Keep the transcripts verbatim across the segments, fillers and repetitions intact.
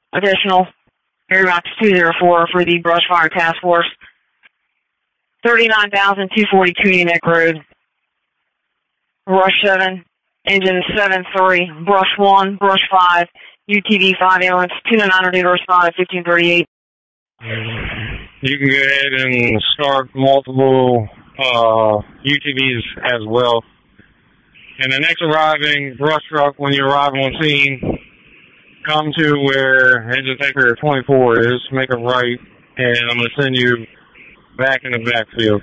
Additional Airbox two zero four for the Brush Fire Task Force. thirty-nine thousand two forty-two Neck Road. Brush seven, engine seven three, Brush one, Brush five, U T V five ambulance, two nine nine ready to respond at fifteen thirty-eight. You can go ahead and start multiple uh, U T Vs as well. And the next arriving brush truck, when you arrive on scene, come to where engine tanker twenty-four is, make a right, and I'm going to send you back in the backfield.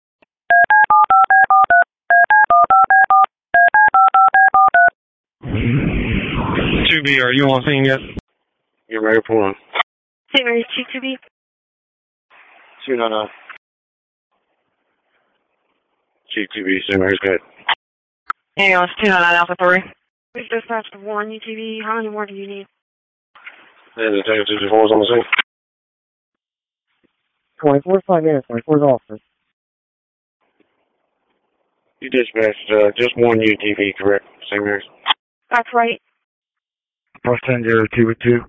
two B, are you on scene yet? Get ready for one. Saint Mary's Chief two B. two nine nine. Chief two B, Saint Mary's, go ahead. Ambulance two nine nine Alpha three. We've dispatched one U T V. How many more do you need? Engine tanker two zero four is on the scene. twenty-four, five minutes, twenty-four's officer. You dispatched uh, just one U T V, correct, Saint Mary's? That's right. Brush ten zero two with two.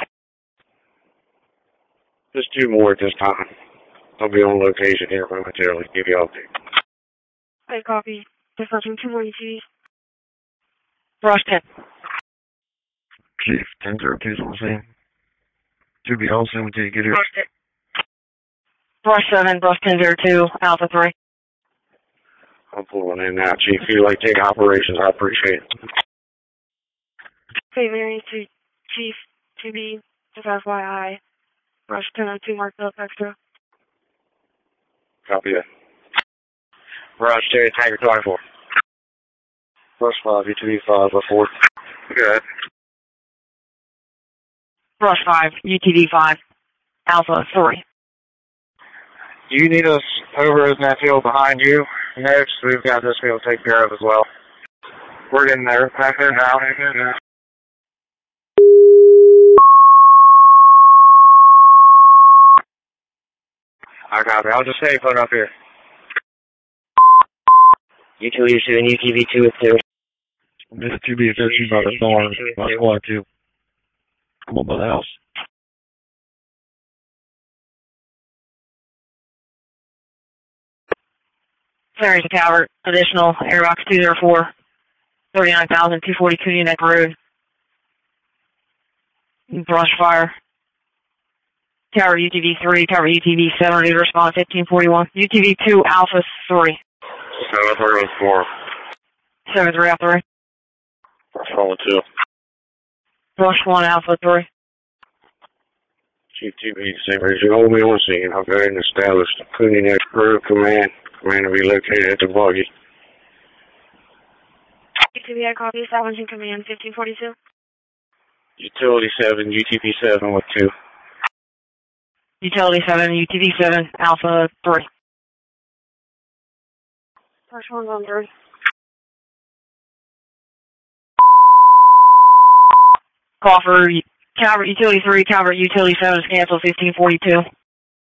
Just two more at this time. I'll be on location here momentarily. Give you all the. I copy. Dispatching two more U T Vs. Brush ten. Chief, ten zero two's on the scene. two B, hold soon until you get here. Brush ten. Brush seven, Brush ten zero two, Alpha three. I'm pulling in now, Chief. If you like take operations, I appreciate it. Saint Mary's to Chief two B, just F Y I. Brush ten oh two, marked up extra. Copy that. Brush two, tanker twenty-four. Brush five, U T V five by four. Go ahead. Brush five, U T V five, Alpha three. Do you need us over in that field behind you? Next, we've got this field taken care of as well. We're getting there. Back there now. Back there now. I copy. I'll just stay put up here. U two V two and U T V two with two. This two B is thirteen by the storm. My squad two. Come on by the house. Saint to Calvert, additional Airbox two zero four, thirty-nine thousand two forty-two Neck Road. Brush fire. Tower U T V three, Tower U T V seven, ready to respond fifteen forty-one. U T V two, Alpha three. seven three four. seven three, Alpha three. Brush one two. Brush one, Alpha three. Chief two B, Saint Mary's, you hold me on scene. I'll go ahead and establish the Cooney Neck Group Command. Command will be located at the buggy. U T V, I copy. Establishing command fifteen forty-two. Utility seven, U T V seven with two. Utility seven, U T V seven, Alpha three. Brush one's on third. Call for Calvert Utility three, Calvert Utility seven is canceled fifteen forty-two.